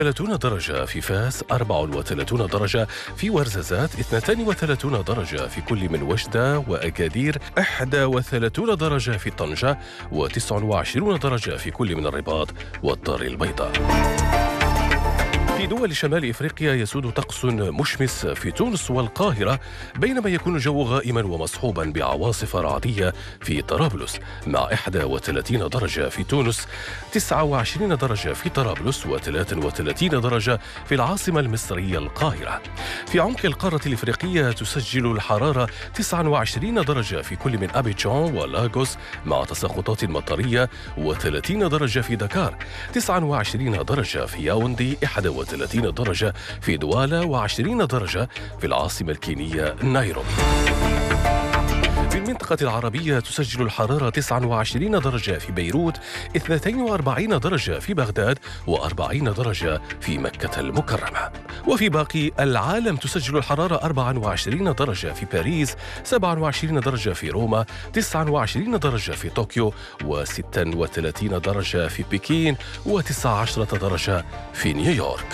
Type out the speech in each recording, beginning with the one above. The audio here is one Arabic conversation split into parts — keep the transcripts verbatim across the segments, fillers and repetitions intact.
ثلاثين درجة في فاس، أربعة وثلاثين درجة في ورزازات، اثنين وثلاثين درجة في كل من وجدة وأكادير، واحد وثلاثين درجة في طنجة، وتسعة وعشرين درجة في كل من الرباط والدار البيضاء. في دول شمال إفريقيا يسود طقس مشمس في تونس والقاهرة، بينما يكون الجو غائما ومصحوبا بعواصف رعدية في طرابلس، مع واحد وثلاثين درجة في تونس، تسعة وعشرين درجة في طرابلس، وثلاثة وثلاثين درجة في العاصمة المصرية القاهرة. في عمق القارة الإفريقية تسجل الحرارة تسعة وعشرين درجة في كل من أبيجان ولاغوس، مع تساقطات مطرية، وثلاثين درجة في دكار، تسعة وعشرين درجة في ياوندي، واحد وثلاثين درجة في دوالا، وعشرين درجة في العاصمة الكينية نيروبي. في المنطقة العربية تسجل الحرارة تسعة وعشرين درجة في بيروت، اثنين وأربعين درجة في بغداد، وأربعين درجة في مكة المكرمة. وفي باقي العالم تسجل الحرارة أربعة وعشرين درجة في باريس، سبعة وعشرين درجة في روما، تسعة وعشرين درجة في طوكيو، وستة وثلاثين درجة في بكين، وتسعة عشر درجة في نيويورك.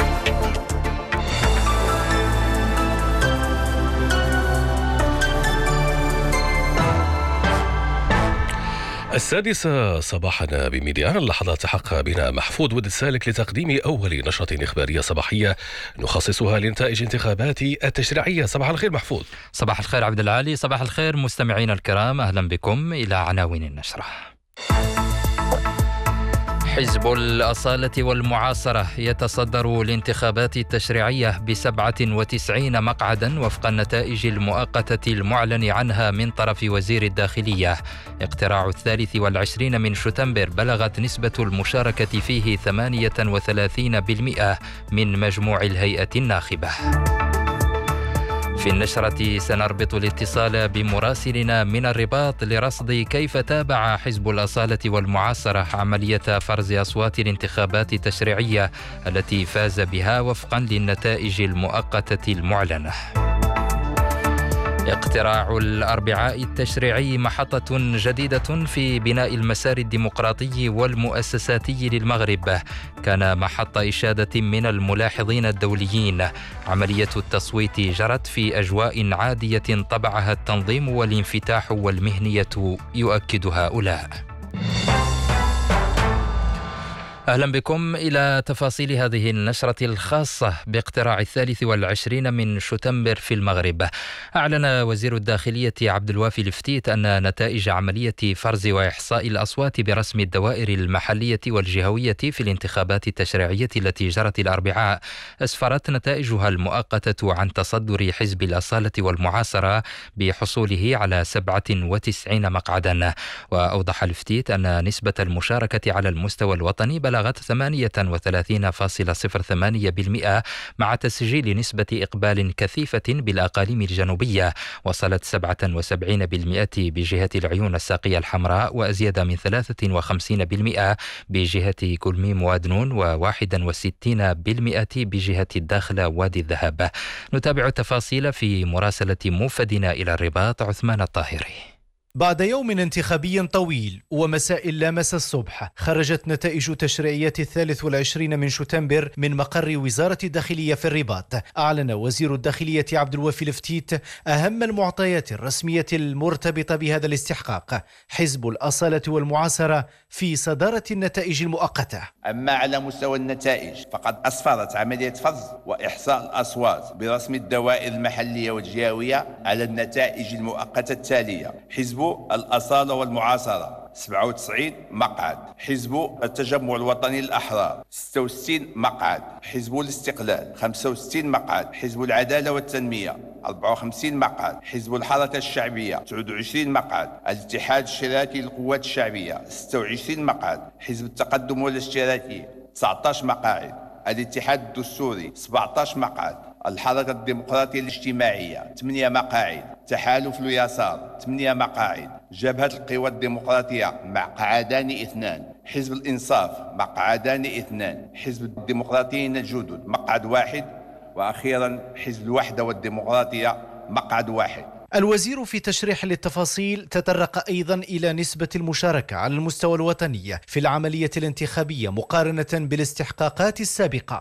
السادسة صباحا بميديان اللحظات تحقق بنا محفوظ ود السالك لتقديم أول نشرة إخبارية صباحية نخصصها لنتائج انتخابات التشريعية. صباح الخير محفوظ. صباح الخير عبد العالي. صباح الخير مستمعينا الكرام، أهلا بكم إلى عناوين النشرة. حزب الأصالة والمعاصرة يتصدر الانتخابات التشريعية بسبعة وتسعين مقعدا وفق النتائج المؤقتة المعلن عنها من طرف وزير الداخلية. اقتراع الثالث والعشرين من شتنبر بلغت نسبة المشاركة فيه ثمانية وثلاثين بالمئة من مجموع الهيئة الناخبة. في النشرة سنربط الاتصال بمراسلنا من الرباط لرصد كيف تابع حزب الأصالة والمعاصرة عملية فرز أصوات الانتخابات التشريعية التي فاز بها وفقا للنتائج المؤقتة المعلنة. اقتراع الأربعاء التشريعي محطة جديدة في بناء المسار الديمقراطي والمؤسساتي للمغرب، كان محط إشادة من الملاحظين الدوليين. عملية التصويت جرت في أجواء عادية طبعها التنظيم والانفتاح والمهنية، يؤكد هؤلاء. أهلا بكم إلى تفاصيل هذه النشرة الخاصة باقتراع الثالث والعشرين من شتنبر في المغرب. أعلن وزير الداخلية عبد الوافي الفتيت أن نتائج عملية فرز وإحصاء الأصوات برسم الدوائر المحلية والجهوية في الانتخابات التشريعية التي جرت الأربعاء أسفرت نتائجها المؤقتة عن تصدر حزب الأصالة والمعاصرة بحصوله على سبعة وتسعين مقعدا. وأوضح الفتيت أن نسبة المشاركة على المستوى الوطني بلغت ثمانية وثلاثين فاصلة صفر ثمانية بالمئة مع تسجيل نسبة إقبال كثيفة بالأقاليم الجنوبية وصلت سبعة وسبعين بالمئة بجهة العيون الساقية الحمراء، وأزيد من ثلاثة وخمسين بالمئة بجهة كلميم وادنون، وواحد وستين بالمئة بجهة الداخلة وادي الذهب. نتابع التفاصيل في مراسلة موفدنا إلى الرباط عثمان الطاهري. بعد يوم انتخابي طويل ومساء لامس الصبح، خرجت نتائج تشريعية الثالث والعشرين من شتنبر من مقر وزارة الداخلية في الرباط. أعلن وزير الداخلية عبد الوافي الفتيت أهم المعطيات الرسمية المرتبطة بهذا الاستحقاق. حزب الأصالة والمعاصرة في صدارة النتائج المؤقتة. أما على مستوى النتائج فقد أسفرت عملية فرز وإحصاء الأصوات برسم الدوائر المحلية والجهوية على النتائج المؤقتة التالية: حزب الأصالة والمعاصرة سبعة وتسعين مقعد، حزب التجمع الوطني الأحرار ستة وستين مقعد، حزب الاستقلال خمسة وستين مقعد، حزب العدالة والتنمية أربعة وخمسين مقعد، حزب الحركة الشعبية تسعة وعشرين مقعد، الاتحاد الاشتراكي للقوات الشعبية ستة وعشرين مقعد، حزب التقدم والاشتراكي تسعة عشر مقاعد، الاتحاد الدستوري سبعة عشر مقعد، الحركة الديمقراطية الاجتماعية ثمانية مقاعد، تحالف اليسار ثمانية مقاعد، جبهة القوى الديمقراطية مقعدان اثنان، حزب الإنصاف مقعدان اثنان، حزب الديمقراطيين الجدد مقعد واحد، وأخيرا حزب الوحدة والديمقراطية مقعد واحد. الوزير في تشريح للتفاصيل تطرق أيضا إلى نسبة المشاركة على المستوى الوطني في العملية الانتخابية مقارنة بالاستحقاقات السابقة.